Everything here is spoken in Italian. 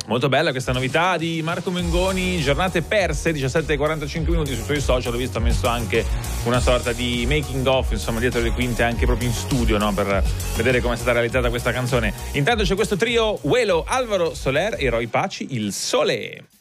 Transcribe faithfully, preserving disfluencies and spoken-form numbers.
Molto bella questa novità di Marco Mengoni, giornate perse, diciassette e quarantacinque minuti sui suoi social. Ho visto, ha messo anche una sorta di making of, insomma, dietro le quinte, anche proprio in studio, no? Per vedere come è stata realizzata questa canzone. Intanto c'è questo trio, Uelo, Alvaro Soler e Roy Paci, Il Sole.